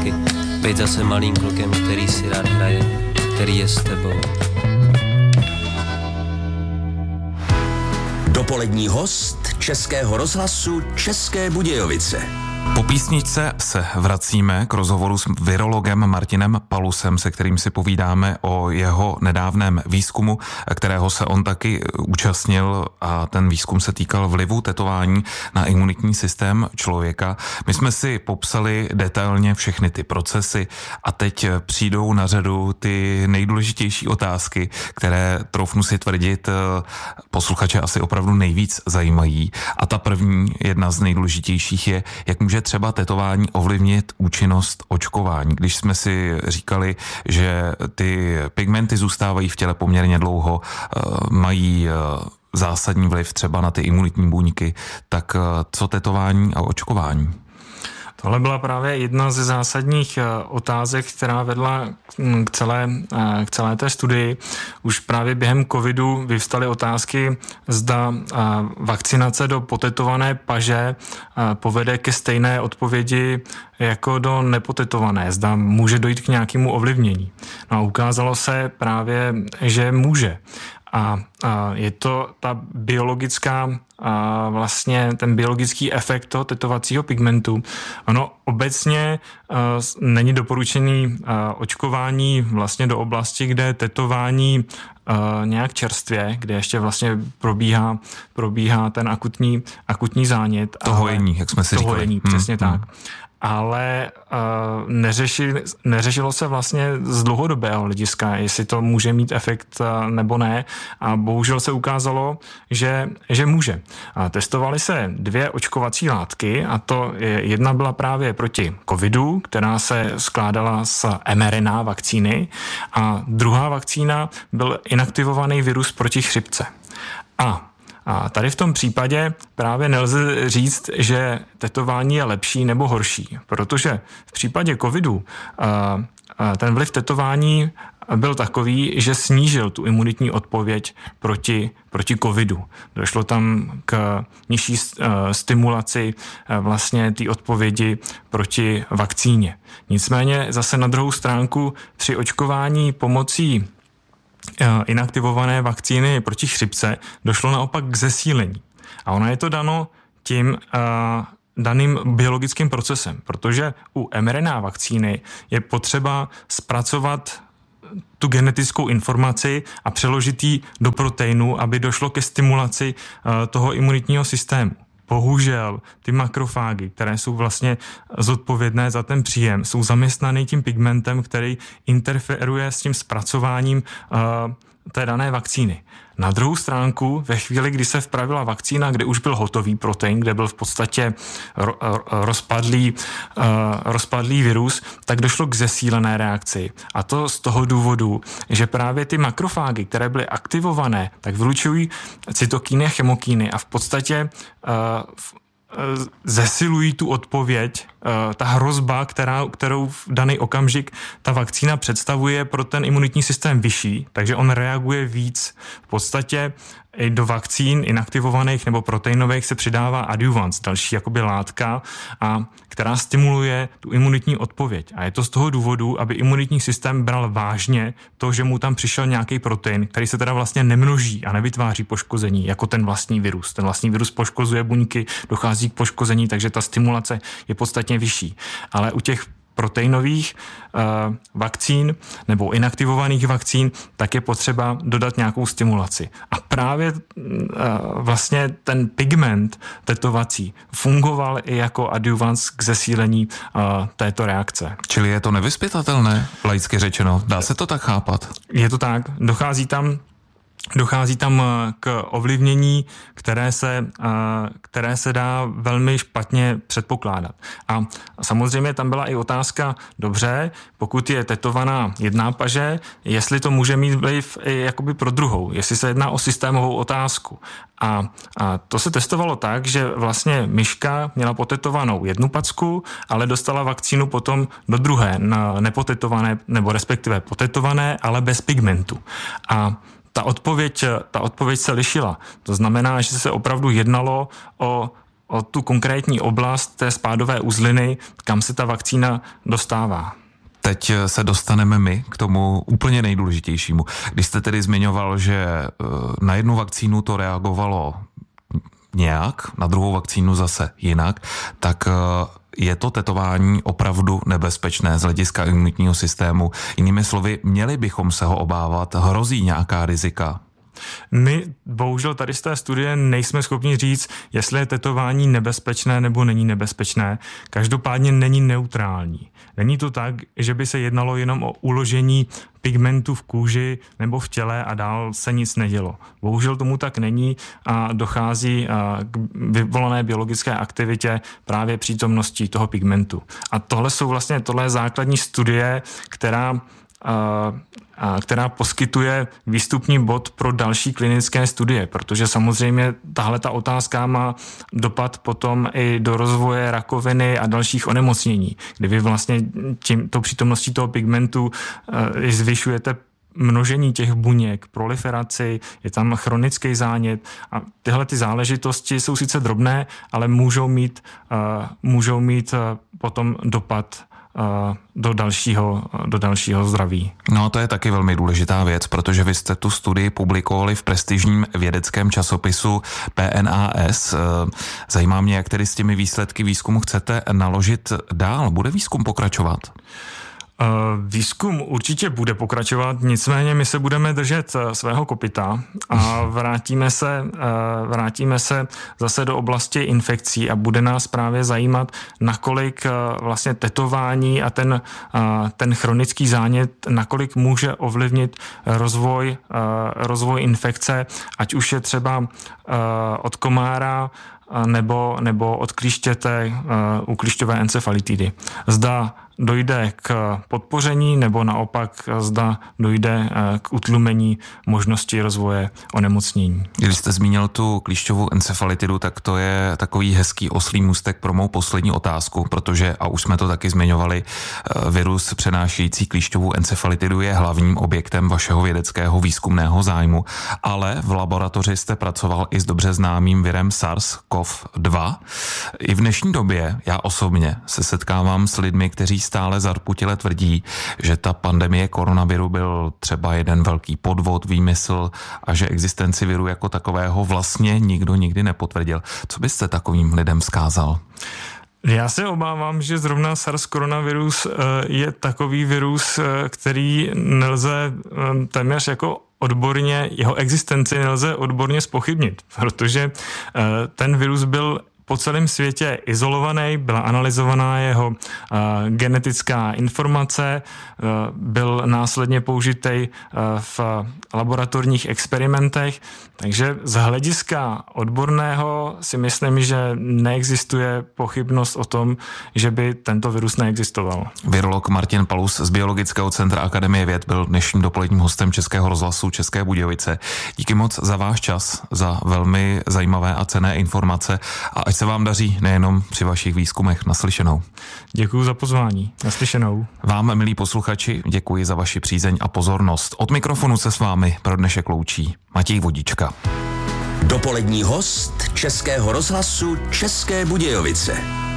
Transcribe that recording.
zpátky, být zase malým klukem, který si rád hraje, který je s tebou. Dopolední host Českého rozhlasu České Budějovice. Po písničce se vracíme k rozhovoru s virologem Martinem Palusem, se kterým si povídáme o jeho nedávném výzkumu, kterého se on taky účastnil, a ten výzkum se týkal vlivu tetování na imunitní systém člověka. My jsme si popsali detailně všechny ty procesy a teď přijdou na řadu ty nejdůležitější otázky, které, troufnu si tvrdit, posluchače asi opravdu nejvíc zajímají. A ta první, jedna z nejdůležitějších je, jak může třeba tetování ovlivnit účinnost očkování. Když jsme si říkali, že ty pigmenty zůstávají v těle poměrně dlouho, mají zásadní vliv třeba na ty imunitní buňky, tak co tetování a očkování? Tohle byla právě jedna ze zásadních otázek, která vedla k celé té studii. Už právě během covidu vyvstaly otázky, zda vakcinace do potetované paže povede ke stejné odpovědi jako do nepotetované. Zda může dojít k nějakému ovlivnění. No a ukázalo se právě, že může. A je to ta biologická, vlastně ten biologický efekt toho tetovacího pigmentu. Ono obecně není doporučený očkování vlastně do oblasti, kde je tetování nějak čerstvě, kde ještě vlastně probíhá ten akutní zánět. To hojení, jak jsme si říkali. Hojení, přesně tak. Ale neřešilo se vlastně z dlouhodobého hlediska, jestli to může mít efekt nebo ne, a bohužel se ukázalo, že může. Testovaly se 2 očkovací látky, a to jedna byla právě proti covidu, která se skládala z mRNA vakcíny, a druhá vakcína byl inaktivovaný virus proti chřipce. A tady v tom případě právě nelze říct, že tetování je lepší nebo horší, protože v případě covidu ten vliv tetování byl takový, že snížil tu imunitní odpověď proti covidu. Došlo tam k nižší stimulaci vlastně té odpovědi proti vakcíně. Nicméně zase na druhou stránku při očkování pomocí inaktivované vakcíny proti chřipce došlo naopak k zesílení. A ono je to dano tím daným biologickým procesem, protože u mRNA vakcíny je potřeba zpracovat tu genetickou informaci a přeložit ji do proteinu, aby došlo ke stimulaci toho imunitního systému. Bohužel ty makrofágy, které jsou vlastně zodpovědné za ten příjem, jsou zaměstnaný tím pigmentem, který interferuje s tím zpracováním té dané vakcíny. Na druhou stránku, ve chvíli, kdy se vpravila vakcína, kde už byl hotový protein, kde byl v podstatě rozpadlý virus, tak došlo k zesílené reakci. A to z toho důvodu, že právě ty makrofágy, které byly aktivované, tak vylučují cytokíny a chemokíny a v podstatě zesilují tu odpověď, ta hrozba, kterou v daný okamžik ta vakcína představuje pro ten imunitní systém vyšší, takže on reaguje víc. V podstatě i do vakcín inaktivovaných nebo proteinových se přidává adjuvans, další jakoby látka, která stimuluje tu imunitní odpověď. A je to z toho důvodu, aby imunitní systém bral vážně to, že mu tam přišel nějaký protein, který se teda vlastně nemnoží a nevytváří poškození, jako ten vlastní virus. Ten vlastní virus poškozuje buňky, dochází k poškození, takže ta stimulace je podstatně vyšší. Ale u těch proteinových vakcín nebo inaktivovaných vakcín, tak je potřeba dodat nějakou stimulaci. A právě vlastně ten pigment tetovací fungoval i jako adjuvans k zesílení této reakce. Čili je to nevyzpytatelné, laicky řečeno. Dá se to tak chápat? Je to tak. Dochází tam k ovlivnění, které se dá velmi špatně předpokládat. A samozřejmě tam byla i otázka, dobře, pokud je tetovaná jedna paže, jestli to může mít vliv i jakoby pro druhou, jestli se jedná o systémovou otázku. A to se testovalo tak, že vlastně myška měla potetovanou jednu packu, ale dostala vakcínu potom do druhé, nepotetované, nebo respektive potetované, ale bez pigmentu. A ta odpověď se lišila. To znamená, že se opravdu jednalo o o tu konkrétní oblast té spádové uzliny, kam se ta vakcína dostává. Teď se dostaneme my k tomu úplně nejdůležitějšímu. Když jste tedy zmiňoval, že na jednu vakcínu to reagovalo nějak, na druhou vakcínu zase jinak, tak je to tetování opravdu nebezpečné z hlediska imunitního systému. Jinými slovy, měli bychom se ho obávat, hrozí nějaká rizika? My bohužel tady z té studie nejsme schopni říct, jestli je tetování nebezpečné nebo není nebezpečné. Každopádně není neutrální. Není to tak, že by se jednalo jenom o uložení pigmentu v kůži nebo v těle a dál se nic nedělo. Bohužel tomu tak není a dochází k vyvolané biologické aktivitě právě přítomností toho pigmentu. A tohle je základní studie, která poskytuje výstupní bod pro další klinické studie, protože samozřejmě tahle ta otázka má dopad potom i do rozvoje rakoviny a dalších onemocnění, kdy vy vlastně tímto přítomností toho pigmentu zvyšujete množení těch buněk, proliferaci, je tam chronický zánět a tyhle ty záležitosti jsou sice drobné, ale můžou mít potom dopad do dalšího zdraví. No to je taky velmi důležitá věc, protože vy jste tu studii publikovali v prestižním vědeckém časopisu PNAS. Zajímá mě, jak tedy s těmi výsledky výzkumu chcete naložit dál. Bude výzkum pokračovat? Výzkum určitě bude pokračovat, nicméně my se budeme držet svého kopyta a vrátíme se zase do oblasti infekcí a bude nás právě zajímat, nakolik vlastně tetování a ten chronický zánět, nakolik může ovlivnit rozvoj infekce, ať už je třeba od komára nebo od klíštěte u klíšťové encefalitidy. Zda dojde k podpoření nebo naopak zda dojde k utlumení možnosti rozvoje onemocnění. Když jste zmínil tu klíšťovou encefalitidu, tak to je takový hezký oslí můstek pro mou poslední otázku, protože, a už jsme to taky zmiňovali, virus přenášející klíšťovou encefalitidu je hlavním objektem vašeho vědeckého výzkumného zájmu, ale v laboratoři jste pracoval i s dobře známým virem SARS-CoV-2. I v dnešní době já osobně se setkávám s lidmi, kteří stále zarputile tvrdí, že ta pandemie koronaviru byl třeba jeden velký podvod, výmysl a že existenci viru jako takového vlastně nikdo nikdy nepotvrdil. Co byste takovým lidem vzkázal? Já se obávám, že zrovna SARS koronavirus je takový virus, který nelze téměř jako odborně, jeho existenci nelze odborně zpochybnit, protože ten virus byl po celém světě izolovaný, byla analyzovaná jeho genetická informace, byl následně použitý v laboratorních experimentech, takže z hlediska odborného si myslím, že neexistuje pochybnost o tom, že by tento virus neexistoval. Virolog Martin Palus z Biologického centra Akademie věd byl dnešním dopoledním hostem Českého rozhlasu České Budějovice. Díky moc za váš čas, za velmi zajímavé a cenné informace a ať se vám daří nejenom při vašich výzkumech. Naslyšenou. Děkuji za pozvání. Naslyšenou. Vám, milí posluchači, děkuji za vaši přízeň a pozornost. Od mikrofonu se s vámi pro dnešek loučí Matěj Vodička. Dopolední host Českého rozhlasu České Budějovice.